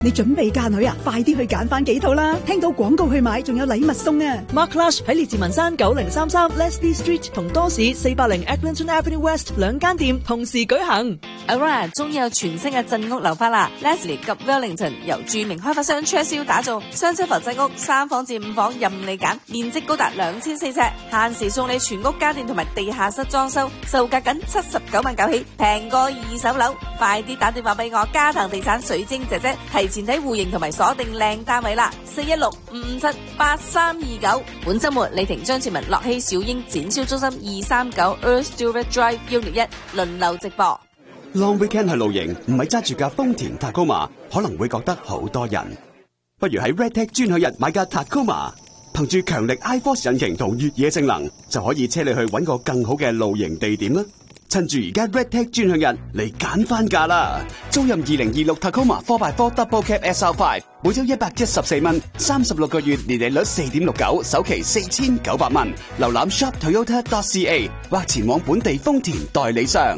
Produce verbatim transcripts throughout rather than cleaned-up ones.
你準備嫁女啊？快啲去揀翻幾套啦！聽到廣告去買，仲有禮物送啊 ！Mark Lush 喺列治文山九零三三 Leslie Street 同多士四百零 Eglinton Avenue West 兩間店同時舉行。 Aurora 終於有全新嘅鎮屋樓花啦 ！Leslie 及 Wellington 由著名開發商 Churchill 打造，雙層浮鎮屋，三房至五房任你揀，面積高達兩千四尺，限時送你全屋家電同埋地下室裝修，售價僅七十九萬九起，平過二手樓。快啲打電話俾我，嘉騰地產水晶姐姐提前睇戶型同埋鎖定靚單位啦！四一六五五七八三二九。本周末李婷張志文、樂希小英展銷中心二三九 Earl Stewart Drive Unit 一輪流直播。 Long weekend 去露營，唔係揸住架豐田 Tacoma， 可能會覺得好多人。不如喺 Redtech 專享日買架 Tacoma， 憑住強力 iForce 引擎同越野性能，就可以車你去搵個更好嘅露營地點啦。趁住而家 Redtech 專享日嚟揀翻價啦！租任二零二六 Tacoma four by four Double Cab S R five， 每周一百一十四蚊，三十六個月年利率四點六九，首期四千九百蚊。瀏覽 shop toyota dot c a 或前往本地豐田代理商。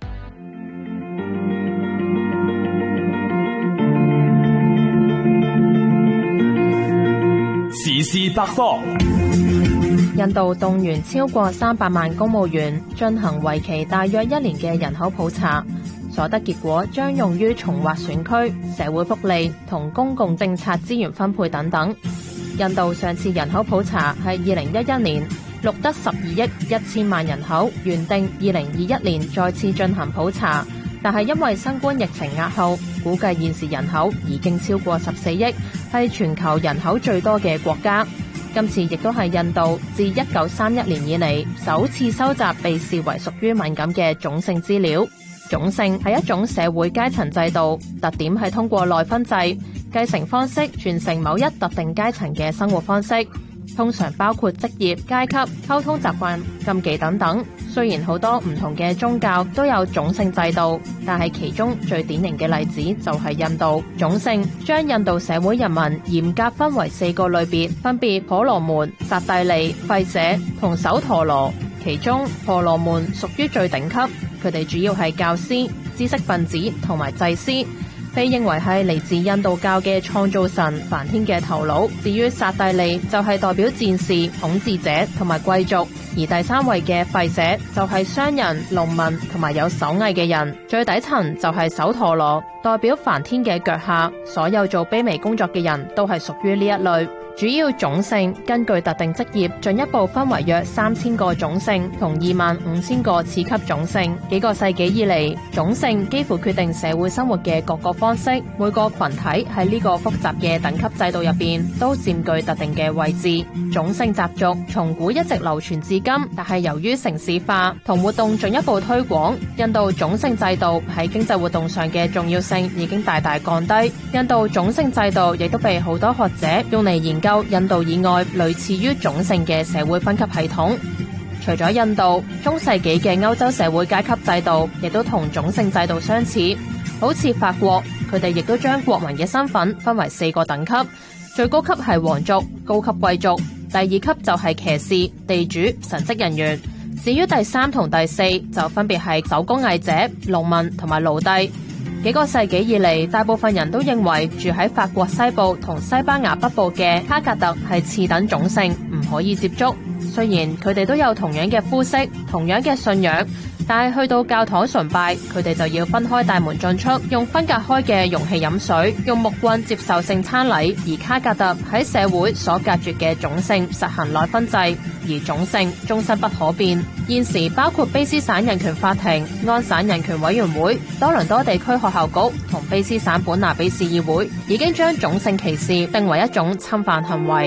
時事百科。 印度動員超過三百萬公務員進行為期大約一年嘅人口普查，所得結果將用於重劃選區、社會福利同公共政策資源分配等等。印度上次人口普查係二零一一年，錄得十二億一千萬人口，原定二零二一年再次進行普查，但係因為新冠疫情押後，估計現時人口已經超過十四億，係全球人口最多嘅國家。今次亦都係印度自一九三一年以嚟首次收集被視為屬於敏感嘅種姓資料。種姓係一種社會階層制度，特點係通過內分制繼承方式傳承某一特定階層嘅生活方式，通常包括職業、階級、溝通習慣、禁忌等等。雖然好多唔同嘅宗教都有種姓制度，但係其中最典型嘅例子就係印度。種姓將印度社會人民嚴格分為四個類別，分別婆羅門、剎帝利、吠舍同首陀羅。其中婆羅門屬於最頂級，佢哋主要係教師、知識分子同埋祭司，被認為係嚟自印度教嘅創造神梵天嘅頭腦。至於剎帝利就係代表戰士、統治者同埋貴族，而第三位嘅吠舍就係商人、農民同埋有手藝嘅人。最底層就係首陀羅，代表梵天嘅腳下，所有做卑微工作嘅人都係屬於呢一類。主要種姓根據特定職業進一步分為約三千個種姓同二萬五千個次級種姓。幾個世紀以嚟，種姓幾乎決定社會生活嘅各個方式。每個群體喺呢個複雜嘅等級制度入邊都佔據特定嘅位置。種姓習俗從古一直流傳至今，但係由於城市化同活動進一步推廣，印度種姓制度喺經濟活動上嘅重要性已經大大降低。印度種姓制度亦都被好多學者用嚟研究印度以外類似於種姓嘅社會分級系統。除咗印度，中世紀嘅歐洲社會階級制度亦都同種姓制度相似。好似法國，佢哋亦都將國民嘅身份分為四個等級，最高級係皇族、高級貴族，第二級就係騎士、地主、神職人員。至於第三同第四就分別係手工藝者、農民同埋奴隸。幾個世紀以嚟，大部分人都認為住喺法國西部同西班牙北部嘅卡格特係次等種姓，唔可以接觸。雖然佢哋都有同樣嘅膚色、同樣嘅信仰，但係去到教堂崇拜，佢哋就要分開大門進出，用分隔開嘅容器飲水，用木棍接受聖餐禮。而卡格特喺社會所隔絕嘅種姓實行內分制，而種姓終身不可變。現時包括卑斯省人權法庭、安省人權委員會、多倫多地區學校局同卑斯省本拿比市議會已經將種姓歧視定為一種侵犯行為。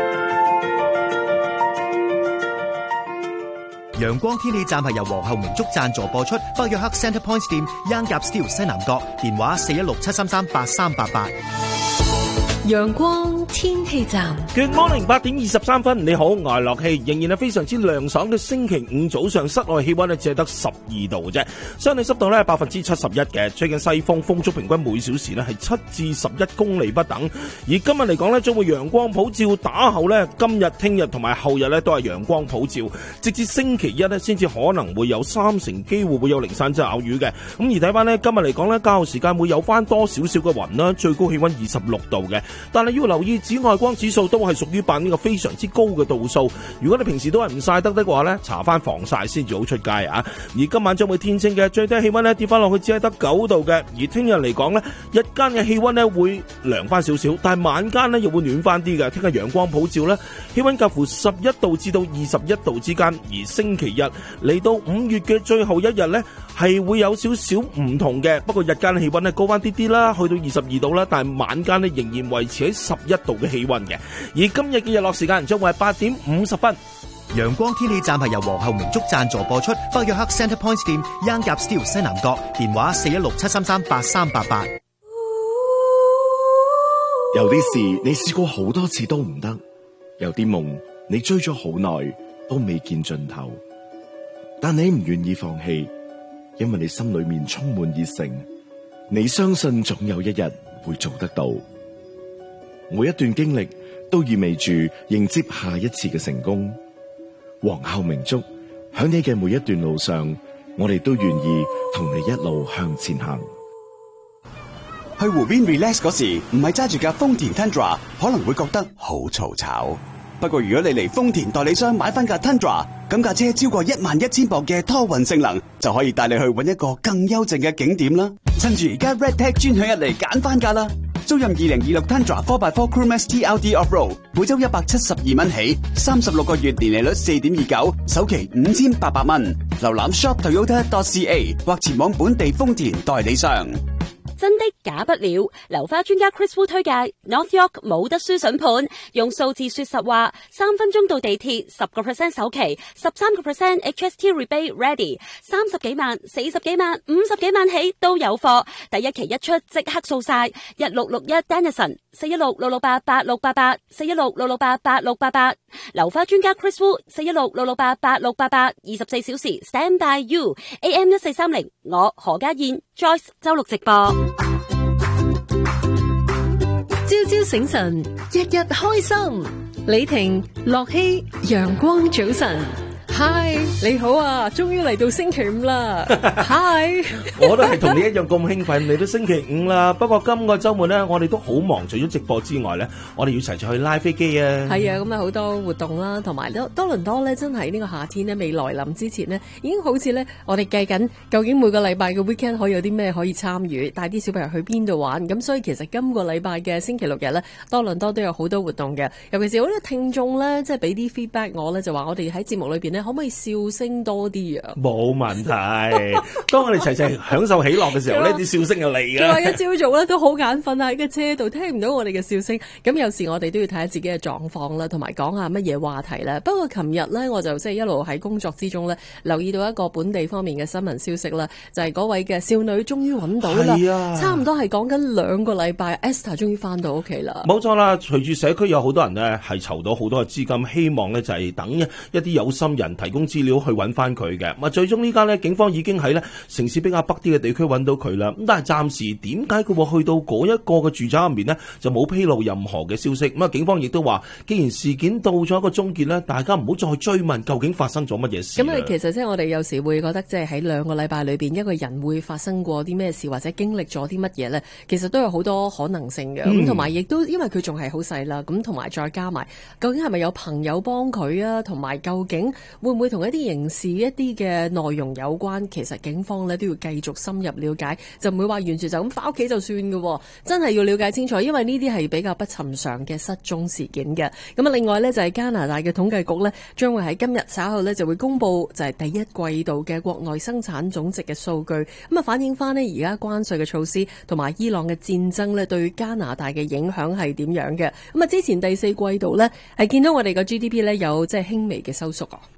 陽光天氣站係由皇后明燭贊助播出，北約克 Centre Point 店 Young Gap Steele 西南角，電話四一六七三三八三八八。 陽光天氣站。 Good morning， 八點二十三分，你好，我係樂氣，仍然係非常之涼爽嘅星期五早上，室內氣溫呢只係得十二度啫，相對濕度呢百分之七十一嘅，吹緊西風，風速平均每小時呢係七至十一公里不等。而今日嚟講呢，將會陽光普照，打後呢，今日、聽日同埋後日呢都係陽光普照，直至星期一呢先至可能會有三成機會會有零散驟雨嘅。咁而睇翻呢，今日嚟講呢，較後時間會有翻多少少嘅雲啦，最高氣溫二十六度嘅，但係要留意紫外光指數都係屬於扮呢個非常之高嘅度數。如果你平時都係唔曬得的話呢，搽翻防曬先至好出街啊！而今晚將會天晴嘅，最低氣溫呢跌翻落去只係得九度嘅。而聽日嚟講呢，日間嘅氣溫呢會涼翻少少，但係晚間呢又會暖翻啲嘅。聽日陽光普照呢，氣溫介乎十一度至到二十一度之間。而星期日嚟到五月嘅最後一日呢，係會有少少唔同嘅，不過日間氣溫呢高翻啲啲啦，去到二十二度啦，但係晚間呢仍然維持喺十一度嘅氣溫嘅。而今日嘅日落時間將會係八點五十分。 陽光天氣站係由皇后明燭贊助播出，北約克 Centre Point 店 Young Gap Steel 西南角，電話四一六七三三八三八八。 有啲事你試過好多次都唔得，有啲夢你追咗好耐都未見盡頭，但你唔願意放棄，因為你心裏面充滿熱誠，你相信總有一日會做得到。每一段經歷都意味住迎接下一次嘅成功。皇后明燭，喺你嘅每一段路上，我哋都願意同你一路向前行。 去湖邊 relax 嗰時，唔係揸住架豐田 Tundra， 可能會覺得好嘈吵。不過如果你嚟豐田代理商買翻架 Tundra， 咁架車超過一萬一千磅嘅拖運性能，就可以帶你去搵一個更幽靜嘅景點啦。趁住而家 Red Tag 專享日嚟揀翻架啦！租任二零二六 Tundra 四 by 四 Crewmax T L D Off-Road， 每周一百七十二蚊起，三十六個月年利率四點二九，首期五千八百蚊。瀏覽 shop toyota dot c a 或前往本地豐田代理商。 真的假不了，樓花專家 Chris Wu 推介 North York 冇得輸筍盤，用數字說實話，三分鐘到地鐵，十個 percent 首期，十三個 percent H S T rebate ready， 三十幾萬、四十幾萬、五十幾萬起都有貨，第一期一出即刻掃晒，一六六一 Dennison 四一六六六八八六八八四一六六六八八六八八，樓花專家 Chris Wu 四一六六六八八六八八，二十四小時 stand by you A M 一四三零，我何家燕 Joyce 周六直播。 朝朝醒神，日日開心。李婷、樂希，陽光早晨。 嗨，你好啊，終於嚟到星期五啦。嗨， 我都係同你一樣咁興奮，嚟到星期五啦。不過今個週末呢，我哋都好忙，除咗直播之外呢，我哋要齊齊去拉飛機啊。 係啊，咁啊好多活動啦，同埋多多倫多呢，真係呢個夏天呢未來臨之前呢，已經好似呢，我哋計緊究竟每個禮拜嘅 weekend 可以有啲咩可以參與，帶啲小朋友去邊度玩。咁所以其實今個禮拜嘅星期六日呢，多倫多都有好多活動嘅。尤其是好多聽眾呢，即係俾啲 feedback 我呢，就話我哋喺節目裏邊呢，可唔可以笑聲多啲啊？ 冇問題。當我哋齊齊享受喜樂嘅時候呢，啲笑聲就嚟㗎。 佢話一朝早咧都好眼瞓啊，喺個車度聽唔到我哋嘅笑聲。咁有時我哋都要睇下自己嘅狀況啦，同埋講下乜嘢話題啦。不過琴日呢，我就即係一路喺工作之中呢，留意到一個本地方面嘅新聞消息啦，就係、是、嗰位嘅少女終於揾到啦、啊，差唔多係講緊兩個禮拜 Esther 終於翻到屋企啦。 冇錯啦，隨住社區有好多人呢係籌到好多嘅資金，希望呢就係等一一啲有心人提供資料去揾翻佢嘅。咁最終呢家呢，警方已經喺呢城市比較北啲嘅地區揾到佢啦。咁但係暫時點解佢會去到嗰一個嘅住宅入面呢，就冇披露任何嘅消息。咁啊，警方亦都話，既然事件到咗一個終結呢，大家唔好再追問究竟發生咗乜嘢事。 咁啊，其實即係我哋有時會覺得，即係喺兩個禮拜裏邊，一個人會發生過啲咩事，或者經歷咗啲乜嘢呢？其實都有好多可能性嘅。咁同埋亦都因為佢仲係好細啦，咁同埋再加埋，究竟係咪有朋友幫佢啊？同埋究竟會唔會同一啲刑事一啲嘅內容有關？其實警方呢都要繼續深入了解，就唔會話完全就咁翻屋企就算嘅，真係要了解清楚，因為呢啲係比較不尋常嘅失蹤事件嘅。咁啊，另外呢，就係加拿大嘅統計局呢，將會喺今日稍後呢就會公布就係第一季度嘅國內生產總值嘅數據，咁啊反映翻呢而家關稅嘅措施同埋伊朗嘅戰爭呢對加拿大嘅影響係點樣嘅。咁啊之前第四季度呢，係見到我哋個 G D P 呢有即係輕微嘅收縮啊。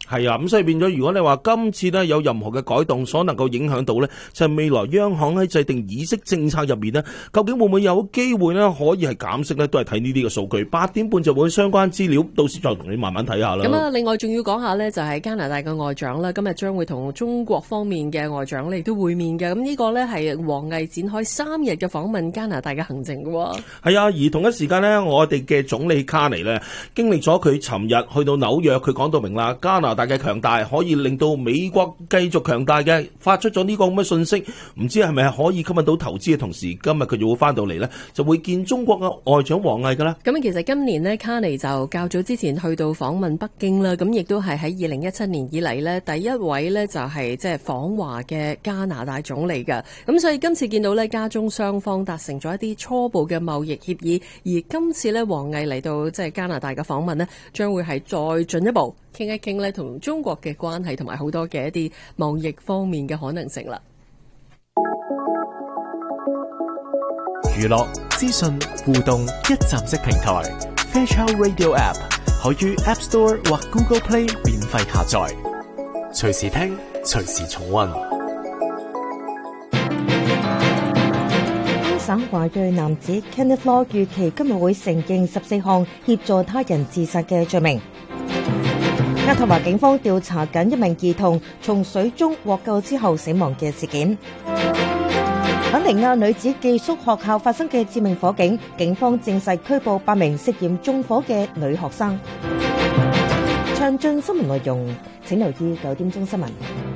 係啊，咁所以變咗，如果你話今次呢有任何嘅改動，所能夠影響到呢，就係未來央行喺制定議息政策入面呢，究竟會唔會有機會呢？可以係減息呢？都係睇呢啲嘅數據。八點半就會相關資料，到時再同你慢慢睇下啦。 咁啊，另外仲要講下呢，就係加拿大嘅外長啦，今日將會同中國方面嘅外長亦都會面嘅。咁呢個呢係王毅展開三日嘅訪問加拿大嘅行程嘅。 係啊，而同一時間呢，我哋嘅總理卡尼呢，經歷咗佢尋日去到紐約，佢講到明啦，加拿大嘅強大可以令到美國繼續強大嘅，發出咗呢個咁嘅信息。唔知係咪可以吸引到投資嘅同時，今日佢就會翻到嚟呢，就會見中國嘅外長王毅噶啦。 咁其實今年呢，卡尼就較早之前去到訪問北京啦，咁亦都係喺二零一七年以嚟呢，第一位呢，就係即係訪華嘅加拿大總理㗎。咁所以今次見到呢，加中雙方達成咗一啲初步嘅貿易協議，而今次呢，王毅嚟到即係加拿大嘅訪問呢，將會係再進一步傾一傾呢同中國嘅關係同埋好多嘅一啲貿易方面嘅可能性啦。 娛樂、資訊、互動一站式平台 Fairchild Radio App 可於 App Store 或 Google Play 免費下載，隨時聽，隨時重溫。 安省華裔男子 Kenneth Law 預期今日會承認十四項協助他人自殺嘅罪名。渥太華警方調查緊一名兒童從水中獲救之後死亡嘅事件。肯尼亞女子寄宿學校發生嘅致命火警，警方證實拘捕八名涉嫌縱火嘅女學生。詳盡新聞內容，請留意九點鐘新聞。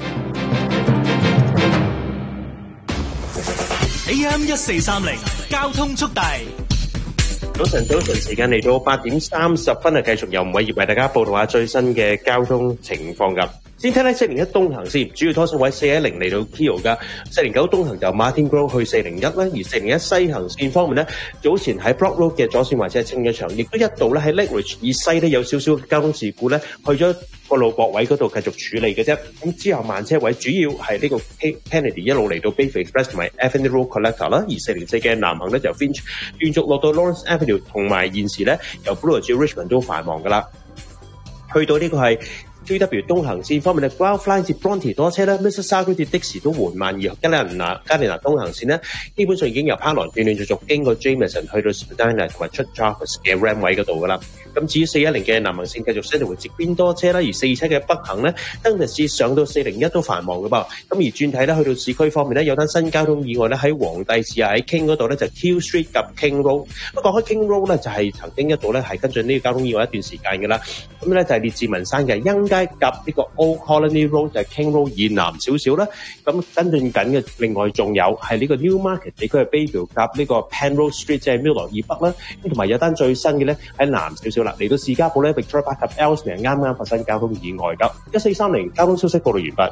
A M 一四三零交通速遞。 早晨，早晨，時間嚟到八點三十分啊！繼續由吳偉業為大家報道下最新嘅交通情況噶。先睇睇四零一東行線，主要拖車位四一零嚟到 Keo 噶，四零九東行由 Martin Grove 去四零一啦，而四零一西行線方面呢，早前喺 Brock Road 嘅左線或者係清咗場，亦都一度咧喺 Lakeridge 以西呢有少少交通事故咧，去咗個路駁位嗰度繼續處理嘅啫。咁之後慢車位主要係呢個 Kennedy 一路嚟到 Bayfront Express 同埋 Avenue Road Collector 啦，而四零四嘅南行咧就 Finch 連續落到 Lawrence Avenue， 同埋現時咧由 Bloor 至 Richmond 都繁忙噶啦。去到呢個係J W 東行線方面咧 ，Wildfly 至 Bronte 多車咧 ，Mississauga 至的士都緩慢，而加利拿加利拿東行線咧，基本上已經由 Parkland 斷斷續續經過 Jameson 去到 Spadina 同埋出 Jarvis 嘅 Ram 位嗰度噶啦。咁至於四一零嘅南行線繼續西就會直邊多車啦，而四七嘅北行咧，登日市上到四零一都繁忙嘅噃。咁而轉睇咧，去到市區方面咧，有單新交通意外咧喺皇帝市啊喺 King 嗰度咧就 Q Street 及 King Road。不過開 King Road 咧就係曾經一度咧係跟進呢個交通意外一段時間嘅啦。咁咧就係列治文山嘅欣街及呢個 Old Colony Road 就係 King Road 以南少少啦。咁跟進緊嘅另外仲有係呢個 Newmarket 地區嘅 Bayview 及呢個 Penrose Street 即係 Miller 以北啦。咁同埋有單最新嘅咧喺南少少啦，嚟到士嘉堡咧 Victoria Park 及 Ellesmere 啱啱發生交通意外㗎。一四三零交通消息報道完畢。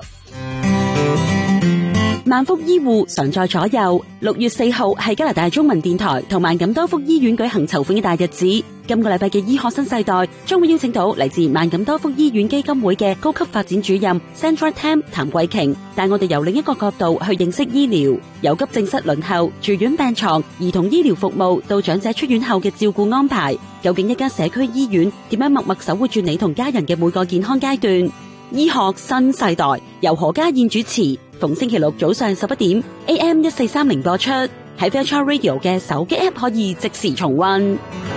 萬福醫護常在左右。六月四號係加拿大中文電台同萬錦多福醫院舉行籌款嘅大日子。今個禮拜嘅醫學新世代將會邀請到嚟自萬錦多福醫院基金會嘅高級發展主任 Sandra Tam 譚桂瓊，帶我哋由另一個角度去認識醫療，由急症室輪候、住院病床、兒童醫療服務到長者出院後嘅照顧安排，究竟一間社區醫院點樣默默守護住你同家人嘅每個健康階段？醫學新世代由何家燕主持，逢星期六早上十一點 A M 一四三零播出，喺 Fairchild Radio 嘅手機 App 可以即時重溫。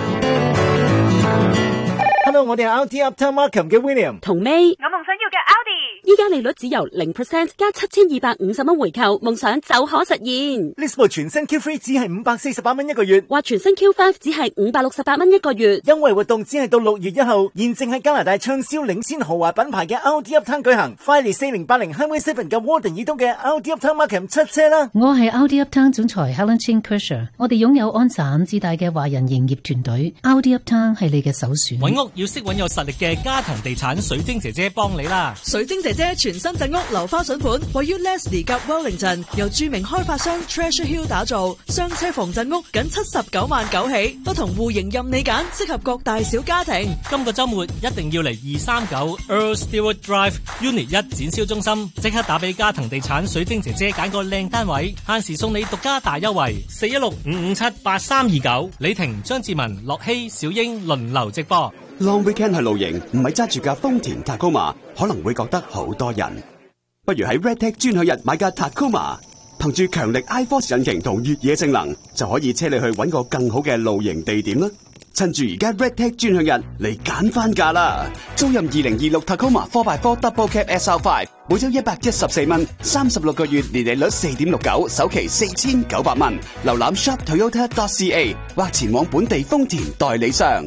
Hello， 我哋係 R T Uptown Markham 嘅 William 同 May， 我夢想要嘅 Audi。 依家利率只由零 percent 加七千二百五十蚊回購，夢想就可實現。 呢部全新 Q 三只係五百四十八蚊一個月， 或全新 Q 五只係五百六十八蚊一個月。 優惠活動只係到六月一號，現正喺加拿大暢銷領先豪華品牌嘅 R T Uptown 舉行。快嚟四零八零 Highway Seven 嘅 Warden 以東嘅 R T Uptown Markham 出車啦！ 我係 R T Uptown 總裁 Helen Chin Kersher， 我哋擁有安省至大嘅華人營業團隊 ，R T Uptown 係你嘅首選。 揾屋要識揾有實力嘅家騰地產水晶姐姐幫你啦！ 水晶姐姐全新鎮屋樓花筍盤，位於 Leslie 及 Wellington， 由著名開發商 Treasure Hill 打造，雙車房鎮屋僅七十九萬九起，不同戶型任你揀，適合各大小家庭。 今個週末一定要嚟二三九 Earl Stewart Drive Unit 一展銷中心，即刻打俾家騰地產水晶姐姐揀個靚單位，限時送你獨家大優惠，四一六五五七八三二九。李婷、張志文、樂希、小英輪流直播。 Long weekend 去露營，唔係揸住架豐田 Tacoma， 可能會覺得好多人。不如喺 Redtech 專享日買架 Tacoma， 憑住強力 iForce 引擎同越野性能，就可以車你去揾個更好嘅露營地點啦。趁住而家 Redtech 專享日嚟揀翻價啦！租任二零二六 Tacoma four by four Double Cab S R five， 每周一百一十四蚊，三十六個月年利率四點六九，首期四千九百蚊。瀏覽 shop toyota dot c a 或前往本地豐田代理商。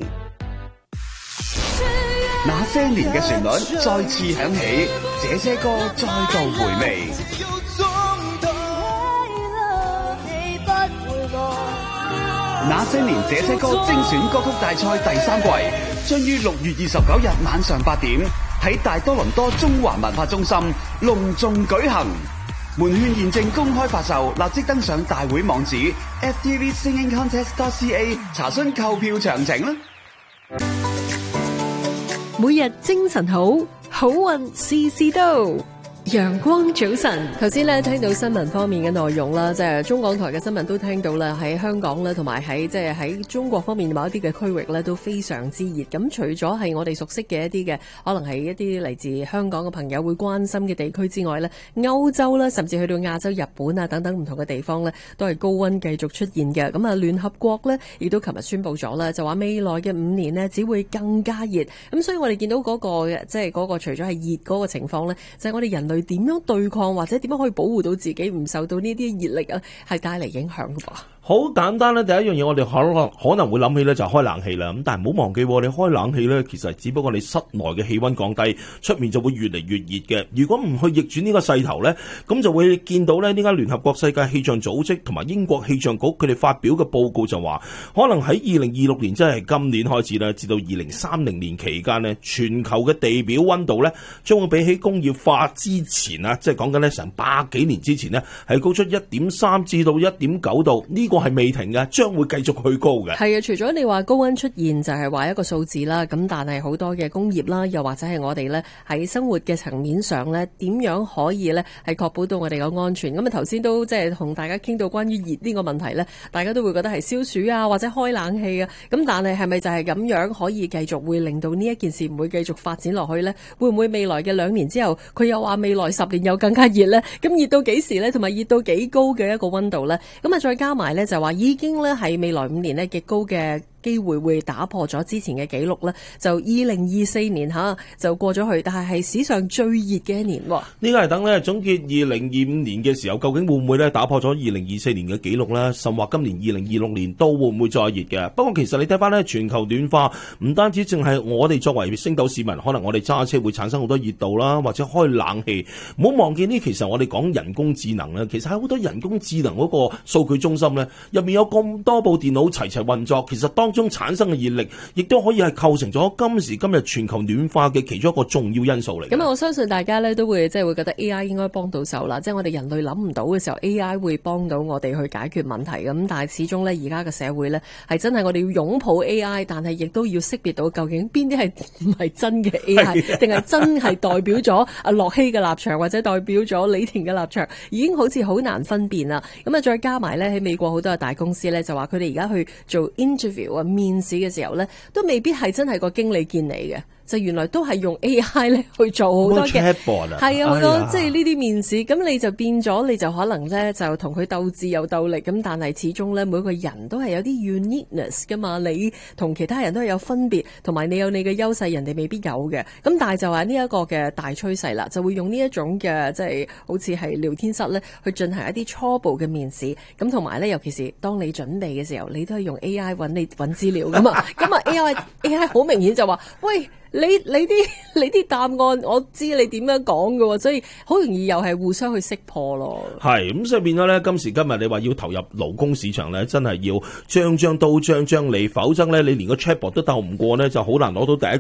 那些年嘅旋律再次響起，這些歌再度回味。那些年這些歌精選歌曲大賽第三季將於六月二十九日晚上八點喺大多倫多中華文化中心隆重舉行，門券現正公開發售，立即登上大會網址 f t v singing contest dot c a 查詢購票詳情啦。 每日精神好，好運事事到。陽光早晨， 頭先咧聽到新聞方面嘅內容啦，即係中港台嘅新聞都聽到啦，喺香港咧同埋喺即係喺中國方面某一啲嘅區域咧都非常之熱。咁除咗係我哋熟悉嘅一啲嘅，可能係一啲嚟自香港嘅朋友會關心嘅地區之外咧，歐洲啦，甚至去到亞洲、日本啊等等唔同嘅地方咧，都係高溫繼續出現嘅。咁啊，聯合國咧亦都琴日宣布咗啦，就話未來嘅五年呢，只會更加熱。咁所以我哋見到嗰個即係嗰個除咗係熱嗰個情況咧，就係我哋人類點樣對抗或者點樣可以保護到自己唔受到呢啲熱力啊，係帶嚟影響㗎噃。 好簡單咧，第一樣嘢我哋可能可能會諗起咧就係開冷氣啦。咁但係唔好忘記，你開冷氣咧，其實只不過你室內嘅氣溫降低，出面就會越嚟越熱嘅。如果唔去逆轉呢個勢頭咧，咁就會見到咧，呢家聯合國世界氣象組織同埋英國氣象局佢哋發表嘅報告就話，可能喺二零二六年，即係今年開始咧，至到二零三零年期間呢，全球嘅地表溫度咧，將會比起工業化之前啊，即係講緊咧成百幾年之前呢，係高出一點三至到一點九度。呢個係未停嘅，將會繼續去高嘅。係啊，除咗你話高溫出現就係話一個數字啦，咁但係好多嘅工業啦，又或者係我哋咧喺生活嘅層面上咧，點樣可以咧係確保到我哋嘅安全？咁啊頭先都即係同大家傾到關於熱呢個問題咧，大家都會覺得係消暑啊，或者開冷氣啊。咁但係係咪就係咁樣可以繼續會令到呢一件事唔會繼續發展落去咧？會唔會未來嘅兩年之後，佢又話未來十年又更加熱咧？咁熱到幾時咧？同埋熱到幾高嘅一個溫度咧？咁啊再加埋咧就話已經咧係未來五年咧極高嘅機會會打破咗之前嘅紀錄咧，就二零二四年吓就過咗去，但係係史上最熱嘅一年。呢個係等咧總結二零二五年嘅時候，究竟會唔會咧打破咗二零二四年嘅紀錄咧？甚或今年二零二六年都會唔會再熱嘅？不過其實你睇翻咧，全球暖化唔單止淨係我哋作為星斗市民，可能我哋揸車會產生好多熱度啦，或者開冷氣。唔好忘記呢，其實我哋講人工智能咧，其實喺好多人工智能嗰個數據中心咧，入面有咁多部電腦齊齊運作，其實當中產生嘅熱力，亦都可以係構成咗今時今日全球暖化嘅其中一個重要因素嚟。咁我相信大家咧都會即係會覺得 A I 應該幫到手啦，即係我哋人類諗唔到嘅時候 ，A I 會幫到我哋去解決問題。咁但係始終咧而家嘅社會咧係真係我哋要擁抱 A I， 但係亦都要識別到究竟邊啲係唔係真嘅 A I， 定係真係代表咗阿樂希嘅立場，或者代表咗李婷嘅立場，已經好似好難分辨啦。咁啊再加埋咧喺美國好多嘅大公司咧就話佢哋而家去做 interview 啊面試嘅時候咧，都未必係真係個經理見你嘅。就原來都係用 A I 咧去做好多嘅，係啊好多即係呢啲面試，咁你就變咗你就可能咧就同佢鬥智又鬥力，咁但係始終咧每個人都係有啲 uniqueness 噶嘛，你同其他人都係有分別，同埋你有你嘅優勢，人哋未必有嘅。咁但係就係呢一個嘅大趨勢啦，就會用呢一種嘅即係好似係聊天室咧去進行一啲初步嘅面試，咁同埋咧尤其是當你準備嘅時候，你都係用 A I 揾你揾資料噶嘛，咁啊 A I A I 好明顯就話喂。你你啲你啲答案我知你點樣講㗎喎，所以好容易又係互相去識破咯。係咁，所以變咗咧，今時今日你話要投入勞工市場咧，真係要張張刀張張利，否則咧你連個 chatbot 都鬥唔過咧，就好難攞到第一個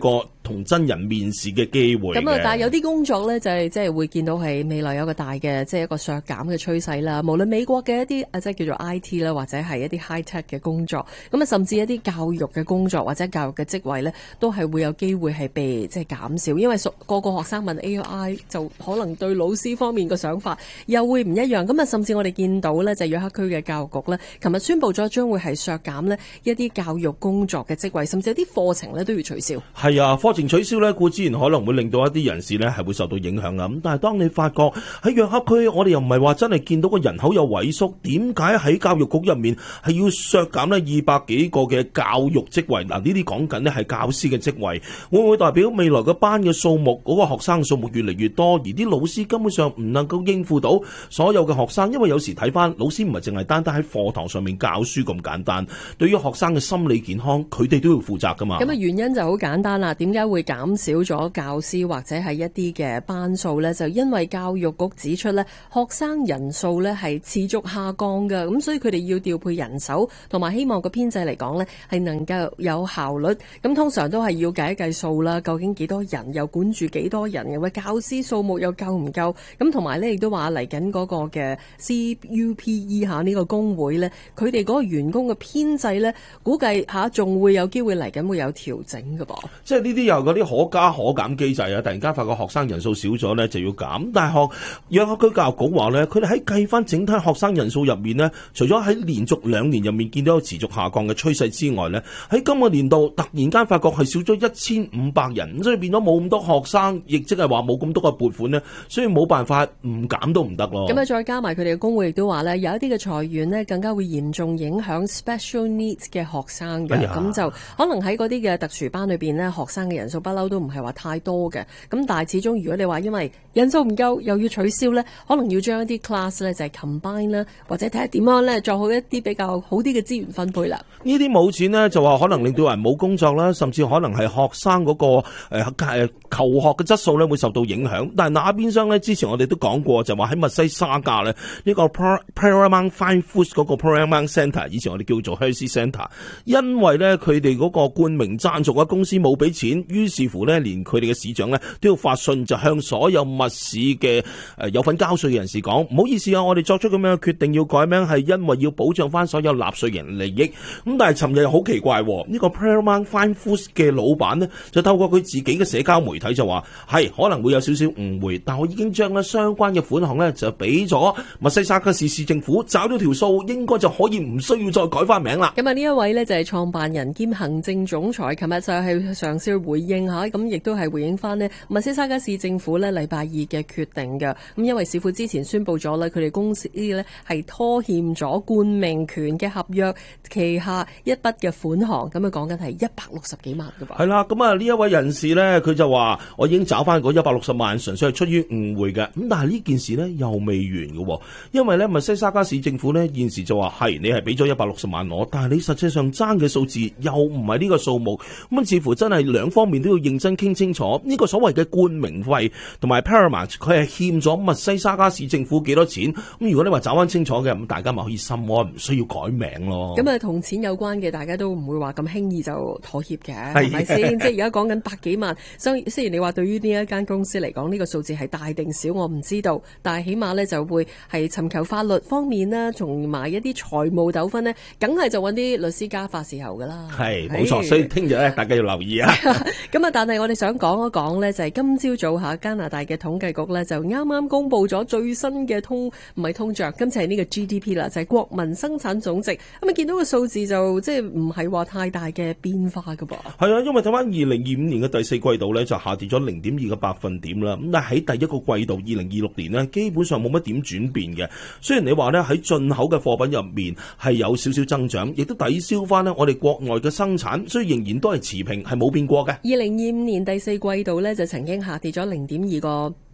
同真人面試嘅機會嘅。 咁啊，但係有啲工作咧就係即係會見到係未來有個大嘅即係一個削減嘅趨勢啦。無論美國嘅一啲啊即係叫做 I T 啦，或者係一啲 high tech 嘅工作，咁啊甚至一啲教育嘅工作或者教育嘅職位咧，都係會有機會係被即係減少，因為個個學生問 A I 就可能對老師方面嘅想法又會唔一樣。咁啊，甚至我哋見到咧就係約克區嘅教育局咧，琴日宣布咗將會係削減咧一啲教育工作嘅職位，甚至有啲課程咧都要取消。 係啊，課程取消咧，固之然可能會令到一啲人士咧係會受到影響啊。咁但係當你發覺喺約克區，我哋又唔係話真係見到個人口有萎縮，點解喺教育局入面係要削減咧二百幾個嘅教育職位？嗱，呢啲講緊咧係教師嘅職位，會唔會代表未來個班嘅數目嗰、嗰個學生數目越嚟越多，而啲老師根本上唔能夠應付到所有嘅學生？因為有時睇翻老師唔係淨係單單喺課堂上面教書咁簡單，對於學生嘅心理健康，佢哋都要負責噶嘛。 咁啊，原因就好簡單啦。點解會減少咗教師或者係一啲嘅班數呢？就因為教育局指出呢，學生人數呢係持續下降嘅，咁所以佢哋要調配人手，同埋希望個編制嚟講呢係能夠有效率。咁通常都係要計一計數啦，究竟幾多人，又管住幾多人，又喂教師數目又夠唔夠？咁同埋呢亦都話嚟緊嗰個嘅 C U P E 下呢個工會呢，佢哋嗰個員工嘅編制呢，估計下仲會有機會嚟緊會有調整嘅噃。 即係呢啲又嗰啲可加可減機制啊！突然間發覺學生人數少咗呢，就要減。大學約克區教育局話呢，佢哋喺計翻整體學生人數入面呢，除咗喺連續兩年入面見到有持續下降嘅趨勢之外呢，喺今個年度突然間發覺係少咗一千五百人，所以變咗冇咁多學生，亦即係話冇咁多個撥款呢，所以冇辦法唔減都唔得咯。 咁啊，再加埋佢哋嘅工會亦都話呢，有一啲嘅裁員呢，更加會嚴重影響 special needs 嘅學生嘅，咁、哎、就可能喺嗰啲嘅特殊班裏邊呢，學生嘅人數不嬲都唔係話太多嘅。咁但係始終如果你話因為人數唔夠又要取消呢，可能要將一啲 class 呢就係 combine 啦，或者睇下點樣呢做好一啲比較好啲嘅資源分配啦。 呢啲冇錢呢，就話可能令到人冇工作啦，甚至可能係學生嗰、嗰個誒、呃、求學嘅質素呢會受到影響。但係那邊廂呢，之前我哋都講過，就話喺密西沙加呢，呢、呢個 Paramount Fine Foods 嗰個 Paramount Centre， 以前我哋叫做 Hershey Centre， 因為呢，佢哋嗰個冠名贊助嘅公司冇俾錢，於是乎呢，連佢哋嘅市長呢都要發信就向所有密市嘅誒有份交稅嘅人士講，唔好意思啊，我哋作出咁樣嘅決定要改名，係因為要保障翻所有納稅人利益。咁但係尋日又好奇怪，呢、呢個 Paramount Fine Foods 嘅老闆呢，就透過佢自己嘅社交媒體就話係可能會有少少誤會，但我已經將咧相關嘅款項呢就俾咗密西沙加市市政府，找到條數，應該就可以唔需要再改翻名啦。 咁啊，呢一位呢就係創辦人兼行政總裁，琴日就係嘗試去回應下，咁亦都係回應翻呢密西沙加市政府呢禮拜二嘅決定嘅。咁因為市府之前宣布咗呢，佢哋公司呢係拖欠咗冠名權嘅合約旗下一筆嘅款項，咁啊講緊係一百六十幾萬㗎噃。 係啦，咁啊呢一位人士呢，佢就話我已經找翻嗰一百六十萬，純粹係出於誤會嘅。咁但係呢件事呢，又未完嘅，因為呢密西沙加市政府呢，現時就話係你係俾咗一百六十萬我，但係你實際上爭嘅數字又唔係呢個數目，咁似乎真係兩方面都要認真傾清楚。呢、這個所謂嘅冠名費同埋 Paramount 佢係欠咗密西沙加市政府幾多錢？咁如果你話找翻清楚嘅，咁大家咪可以心安，唔需要改名咯。 咁啊，同錢有關嘅，大家都唔會話咁輕易就妥協嘅，係咪先？即係而家講緊百幾萬，雖雖然你話對於呢一間公司嚟講，呢、這個數字係大定少，我唔知道，但係起碼咧就會係尋求法律方面啦，同埋一啲財務糾紛呢，梗係就揾啲律師家發時候噶啦。 係冇錯，所以聽日咧，大家要留意啊。 咁啊，但係我哋想講一講呢，就係今朝早下加拿大嘅統計局呢，就啱啱公布咗最新嘅通唔係通脹，今次係呢個 G D P 啦，就係國民生產總值。咁啊，見到個數字就即係唔係話太大嘅變化噶噃。係啊，因為睇翻二零二五年嘅第四季度呢，就下跌咗零點二個百分點啦。咁但係喺第一個季度二零二六年呢，基本上冇乜點轉變嘅。雖然你話呢，喺進口嘅貨品入面係有少少增長，亦都抵消翻呢我哋國內嘅生產，所以仍然都係持平，係冇變過嘅。 二零二五年第四季度呢，就曾經下跌咗零點二個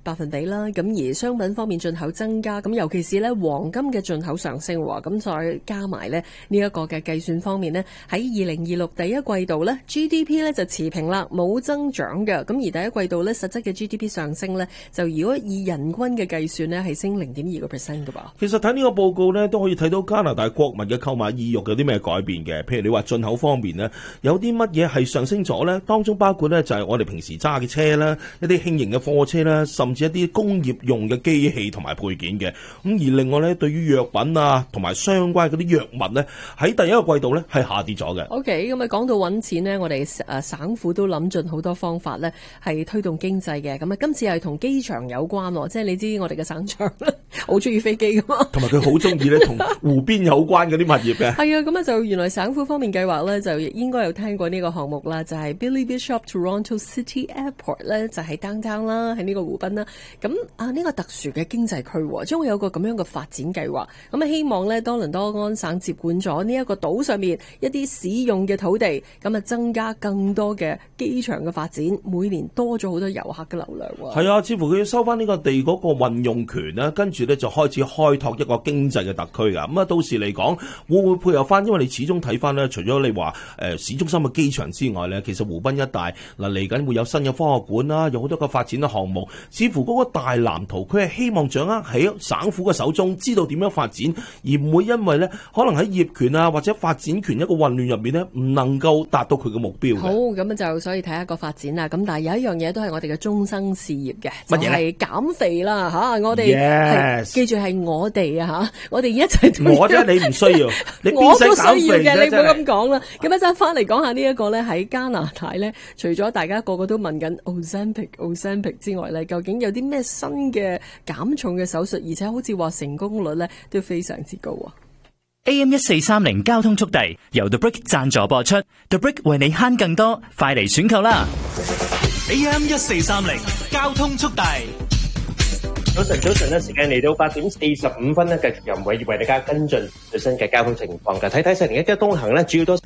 百分比啦。咁而商品方面進口增加，咁尤其是咧黃金嘅進口上升喎，咁再加埋咧呢一個嘅計算方面呢，喺二零二六第一季度咧 G D P 咧就持平啦，冇增長嘅。咁而第一季度咧實質嘅 G D P 上升咧，就如果以人均嘅計算呢，係升零點二個 percent 㗎噃。 其實睇呢個報告呢，都可以睇到加拿大國民嘅購買意欲有啲咩改變嘅。譬如你話進口方面呢，有啲乜嘢係上升咗呢？當中包括呢，就係我哋平時揸嘅車啦，一啲輕型嘅貨車啦，甚至一啲工業用嘅機器同埋配件嘅。咁而另外呢，對於藥品啊同埋相關嗰啲藥物呢，喺第一個季度呢係下跌咗嘅。 OK，咁啊講到揾錢呢，我哋誒省府都諗盡好多方法呢，係推動經濟嘅。咁啊，今次係同機場有關喎，即係你知我哋嘅省長好中意飛機噶嘛， 同埋佢好中意咧同湖邊有關嗰啲物業嘅。 係啊，咁啊就原來省府方面計劃咧，就應該有聽過呢個項目啦，就係、是、Billy Bishop Toronto City Airport 咧，就喺 downtown 啦，喺呢個湖濱啦。咁啊呢個特殊嘅經濟區，將會有個咁樣嘅發展計劃。咁啊希望咧多倫多安省接管咗呢一個島上面一啲使用嘅土地，咁啊增加更多嘅機場嘅發展，每年多咗好多遊客嘅流量。 係啊，似乎佢要收翻呢個地嗰個運用權啦，跟住咧就開始開拓一個經濟嘅特區㗎。咁啊，到時嚟講會唔會配合翻？因為你始終睇翻咧，除咗你話誒、呃、市中心嘅機場之外咧，其實湖濱一帶嗱嚟緊會有新嘅科學館啦，有好多個發展嘅項目。似乎嗰個大藍圖，佢係希望掌握喺省府嘅手中，知道點樣發展，而唔會因為咧可能喺業權啊或者發展權一個混亂入面咧，唔能夠達到佢嘅目標嘅。 好，咁就所以睇下個發展啦。咁但係有一樣嘢都係我哋嘅終生事業嘅，就係減肥啦吓。我哋、yes. 記住係我哋啊吓，我哋一齊。 我啫，你唔需要，你我都需要嘅，你唔好咁講啦。咁一陣翻嚟講下呢一個咧，喺加拿大咧，除咗大家個個都問緊 Ozempic Ozempic 之外咧，究竟有啲咩新嘅減重嘅手術，而且好似話成功率咧都非常之高啊。 A M 一四三零交通速遞由 The Brick 贊助播出 ，The Brick 為你慳更多，快嚟選購啦 ！A M 一四三零交通速遞。 早晨，早晨咧，時間嚟到八點四十五分咧，繼續由偉業為大家跟進最新嘅交通情況嘅。睇睇四零一嘅東行咧，主要都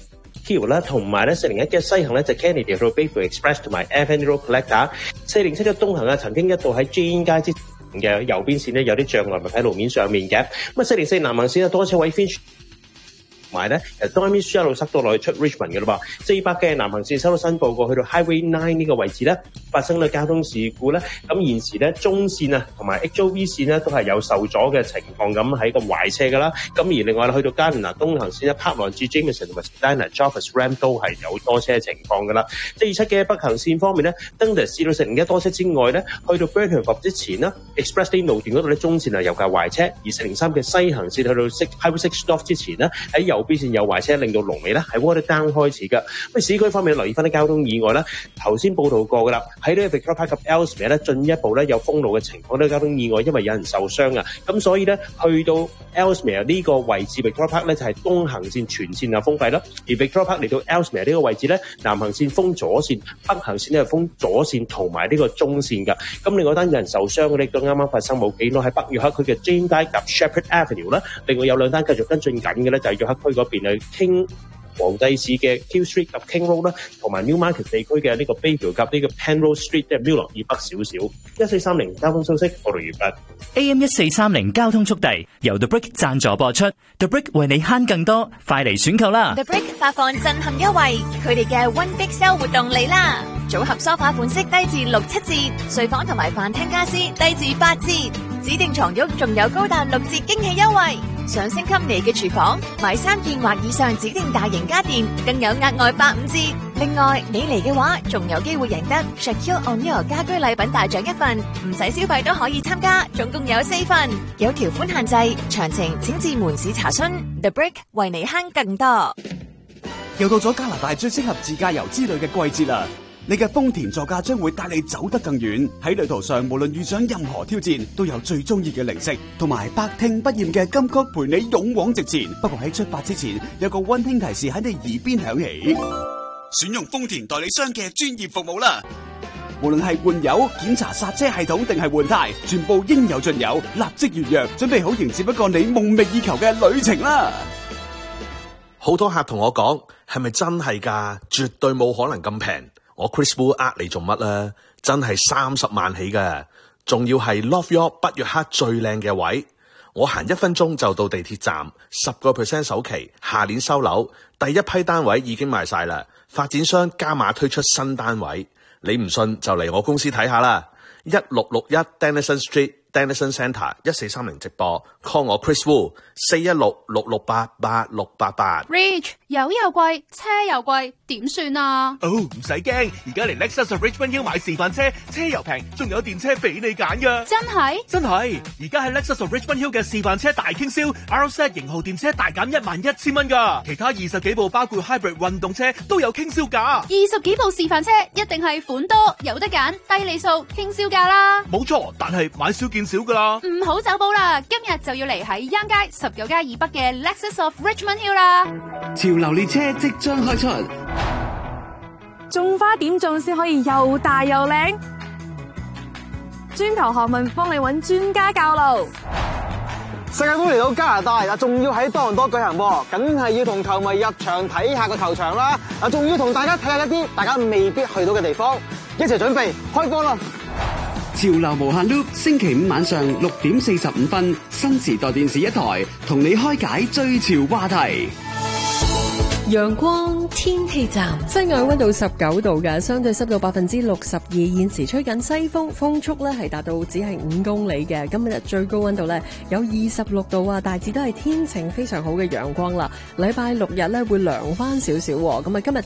Q 啦，同埋咧四零一嘅西行咧就 Kennedy 到 Bayview Express 同埋 Avenue Road Collector。四零七嘅東行啊，曾經一度喺 Jane 街之嘅右邊線咧有啲障礙物喺路面上面嘅。咁啊，四零四南行線啊多車位 Finch。同埋咧，誒 Dormy Street 一路塞到落去出 Richmond 嘅啦噃，四百嘅南行線收到申報過，去到 Highway Nine 呢個位置咧發生咗交通事故咧，咁現時咧中線啊同埋 H O V 線咧都係有受阻嘅情況，咁喺個壞車噶啦，咁而另外去到加連拿東行線咧 Park 來至 Jameson 同埋 Spadina Jarvis Ram 都係有多車情況噶啦。四二七嘅北行線方面咧 Dundas 至到四零一多車之外咧，去到 Burton 之前啦 Express Lane 路段嗰度咧中線係有架壞車，而四零三嘅西行線去到 Highway Six Stop 之前咧喺右邊線有壞車，令到龍尾咧喺 Waterdown 開始噶。咁市區方面留意翻啲交通意外啦，頭先報道過噶啦，喺呢個 Victoria Park 及 Ellesmere 咧進一步咧有封路嘅情況，呢個交通意外因為有人受傷啊，咁所以咧去到 Ellesmere 呢個位置 Victoria Park 咧就係東行線全線啊封閉啦，而 Victoria Park 嚟到 Ellesmere 呢個位置咧南行線封左線，北行線咧係封左線同埋呢個中線噶。咁另外單有人受傷嘅咧都啱啱發生冇幾耐喺北約克區嘅 Jane 街及 Shepherd Avenue 啦，另外有兩單繼續跟進緊嘅咧就係約克區嗰邊去傾皇帝市嘅 Q Street 及 King Road 啦，同埋 Newmarket 地區嘅呢個 Bayview 及呢個 Penrose Street 即係 Millon 以北少少。一四三零交通消息報道完畢。 A M 一四三零交通速遞由 The Brick 贊助播出 ，The Brick 為你慳更多，快嚟選購啦 ！The Brick 發放震撼優惠，佢哋嘅 One Big Sale 活動嚟啦！組合梳化款式低至六七折，睡房同埋飯廳家私低至八折，指定床褥仲有高達六折驚喜優惠。想升級你嘅廚房，買三件或以上指定大型家電，更有額外八五折。另外，你嚟嘅話，仲有機會贏得 Shaquille O'Neal 家居禮品大獎一份，唔使消費都可以參加，總共有四份，有條款限制，詳情請至門市查詢。The Brick 為你慳更多。 又到咗加拿大最適合自駕遊之旅嘅季節啦！你嘅豐田座駕將會帶你走得更遠。喺旅途上，無論遇上任何挑戰，都有最中意嘅零食同埋百聽不厭嘅金曲陪你勇往直前。不過喺出發之前，有個溫馨提示喺你耳邊響起：選用豐田代理商嘅專業服務啦！無論係換油、檢查剎車系統定係換胎，全部應有盡有。立即預約，準備好迎接一個你夢寐以求嘅旅程啦！ 好多客同我講，係咪真係㗎？絕對冇可能咁平。我 Chris Wu 呃你做乜啦？真係三十萬起㗎， 仲要係 Love York 北約克最靚嘅位。我行一分鐘就到地鐵站，十個 percent 首期，下年收樓，第一批單位已經賣晒啦。發展商加碼推出新單位，你唔信就嚟我公司睇下啦。一六六一 Dennison Street。Dennison Centre 一四三零直播 call 我 Chris Wu 四一六六六八八六八八。 Rich 油又貴，車又貴，點算啊？ 哦，唔使驚，而家嚟 Lexus of Richmond Hill 買示範車，車又平，仲有電車俾你揀噶。 真係？ 真係，而家喺 Lexus of Richmond Hill 嘅示範車大傾銷 ，R Z 型號電車大減一萬一千蚊噶，其他二十幾部包括 Hybrid 運動車都有傾銷價。 二十幾部示範車一定係款多，有得揀，低利數，傾銷價啦。 冇錯，但係買少見少噶啦。 唔好走寶啦，今日就要嚟喺央街十九街以北嘅 Lexus of Richmond Hill 啦。 潮流列車即將開出， 種花點種先可以又大又靚？專求學問幫你揾專家教路。 世界盃嚟到加拿大嗱，仲要喺多倫多舉行喎，梗係要同球迷入場睇下個球場啦。嗱，仲要同大家睇下一啲大家未必去到嘅地方，一齊準備開波啦！ 潮流無限 loop， 星期五晚上六點四十五分，新時代電視一台同你開解最潮話題。 陽光天氣站， 室外溫度十九度嘅，相對濕度百分之六十二，現時吹緊西風，風速咧係達到只係五公里嘅。今日最高溫度咧有二十六度啊，大致都係天晴非常好嘅陽光啦。禮拜六日咧會涼翻少少，咁啊今日